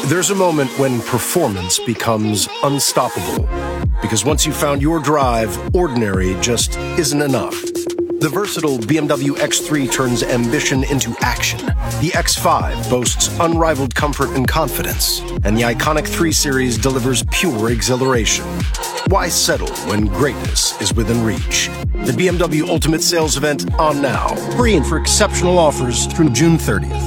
There's a moment when performance becomes unstoppable. Because once you've found your drive, ordinary just isn't enough. The versatile BMW X3 turns ambition into action. The X5 boasts unrivaled comfort and confidence. And the iconic 3 Series delivers pure exhilaration. Why settle when greatness is within reach? The BMW Ultimate Sales Event on now. Free and for exceptional offers through June 30th.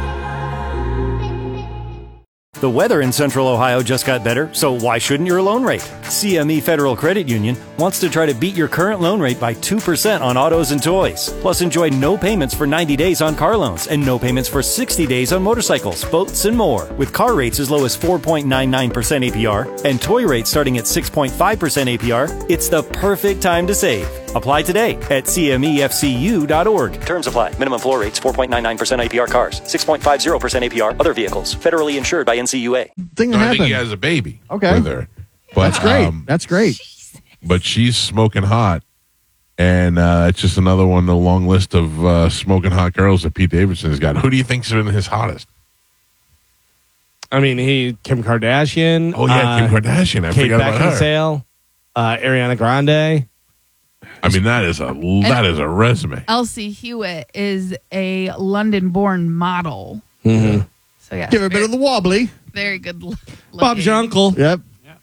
The weather in Central Ohio just got better, so why shouldn't your loan rate? CME Federal Credit Union wants to try to beat your current loan rate by 2% on autos and toys. Plus, enjoy no payments for 90 days on car loans and no payments for 60 days on motorcycles, boats, and more. With car rates as low as 4.99% APR and toy rates starting at 6.5% APR, it's the perfect time to save. Apply today at cmefcu.org. Terms apply. Minimum floor rates 4.99% APR cars, 6.50% APR other vehicles. Federally insured by NCUA. Thing I happened. think he has a baby with her. But, That's great. That's great. But she's smoking hot. And it's just another one in the long list of smoking hot girls that Pete Davidson has got. Who do you think's been his hottest? I mean, Kim Kardashian. Oh, yeah, Kim Kardashian. I Kate forgot about her. Beckinsale, Ariana Grande. I mean, that is a resume. Elsie Hewitt is a London-born model. Mm-hmm. So yeah, Give her a bit of the wobbly. very good. Bob's your uncle. Yep.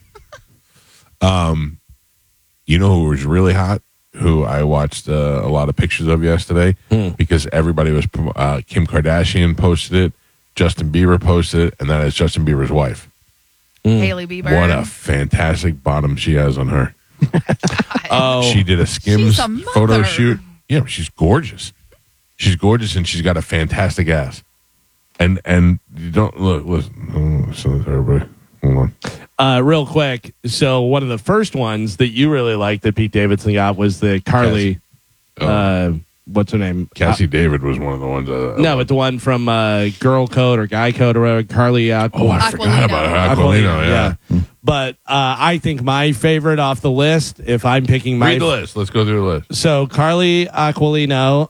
You know who was really hot? Who I watched a lot of pictures of yesterday because everybody was Kim Kardashian posted it, Justin Bieber posted it, and that is Justin Bieber's wife. Haley Bieber. What a fantastic bottom she has on her. Oh, She did a Skims She's a mother. photo shoot. Yeah, she's gorgeous. She's gorgeous, and she's got a fantastic ass. And you don't listen. So everybody, hold on. real quick. So one of the first ones that you really liked that Pete Davidson got was the Carly. What's her name? Cassie David was one of the ones. No, but the one from Girl Code or Guy Code or whatever, Carly. I forgot about her. Aquilino, yeah. But I think my favorite off the list, if I'm picking my... Read the list. Let's go through the list. So Carly Aquilino,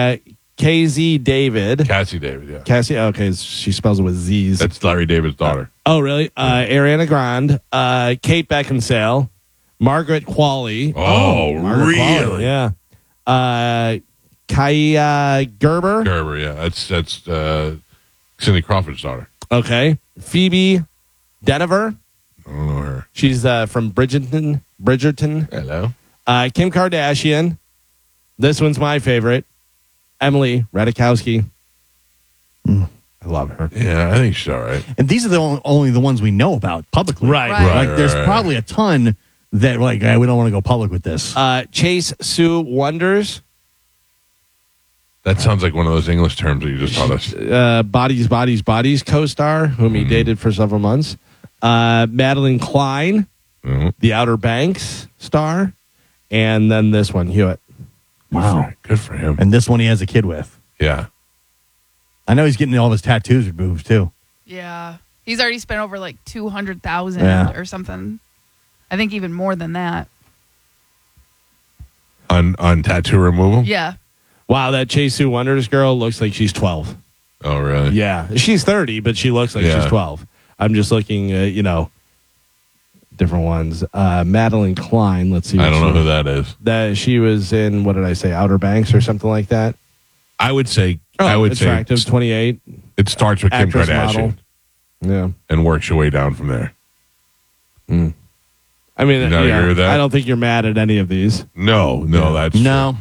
KZ David. Cassie David, yeah. Cassie, okay, she spells it with Z's. That's Larry David's daughter. Oh, really? Ariana Grande, Kate Beckinsale, Margaret Qualley. Oh, Margaret really? Qualley, yeah. Kaya Gerber. Gerber, yeah. That's Cindy Crawford's daughter. Okay. Phoebe Denver. I don't know her. She's from Bridgerton. Hello. Kim Kardashian. This one's my favorite. Emily Ratajkowski. I love her. Yeah, I think she's all right. And these are only the ones we know about publicly. Right. Like, there's probably a ton that, like, we don't want to go public with this. Chase Sue Wonders. That sounds like one of those English terms that you just taught us. Bodies co-star, whom he dated for several months. Madeline Klein, the Outer Banks star. And then this one, Hewitt. Wow. Good for him. And this one he has a kid with. Yeah. I know he's getting all of his tattoos removed, too. Yeah, he's already spent over like 200,000 or something. I think even more than that. On tattoo removal? Yeah. Wow, that Chase Sue Wonders girl looks like she's 12. Oh, really? Yeah. She's 30, but she looks like she's 12. I'm just looking at, different ones. Madeline Klein, let's see. I don't know who that is. She was in, what did I say, Outer Banks or something like that? I would say attractive, 28. It starts with Kim Actress, Kardashian. model. Yeah. And works your way down from there. I mean, You not agree with that? I don't think you're mad at any of these. No, that's No.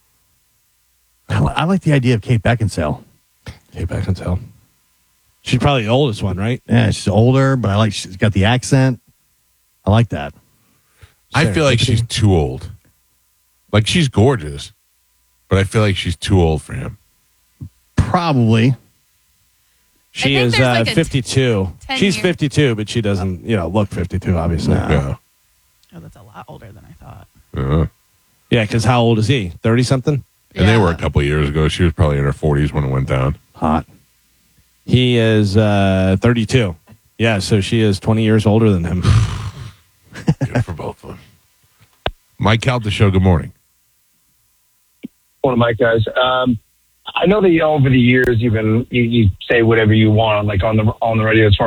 I like the idea of Kate Beckinsale. Kate Beckinsale. She's probably the oldest one, right? Yeah, she's older, but she's got the accent. I like that. I feel like she's too old. Like, she's gorgeous, but I feel like she's too old for him. Probably. She I think is there's like a 52. 10 She's year- 52, but she doesn't, look 52, obviously. Yeah. Oh, that's a lot older than I thought. Yeah, because how old is he? 30-something? And they were a couple of years ago. She was probably in her 40s when it went down. Hot. He is 32. Yeah, so she is 20 years older than him. Good for both of them. Mike Calta Show, good morning. One of my guys. I know that over the years you say whatever you want, like on the radio as far